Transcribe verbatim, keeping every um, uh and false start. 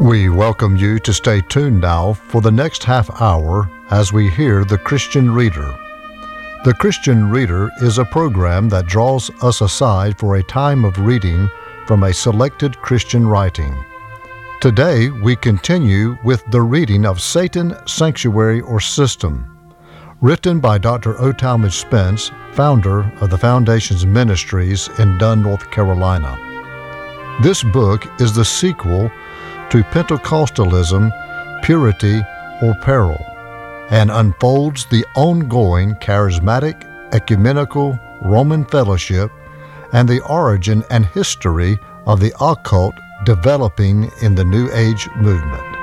We welcome you to stay tuned now for the next half hour as we hear The Christian Reader. The Christian Reader is a program that draws us aside for a time of reading from a selected Christian writing. Today, we continue with the reading of Satan, Sanctuary, or System, written by Doctor O. Talmage Spence, founder of the Foundation's Ministries in Dunn, North Carolina. This book is the sequel to Pentecostalism, Purity, or Peril, and unfolds the ongoing charismatic, ecumenical Roman fellowship and the origin and history of the occult developing in the New Age movement.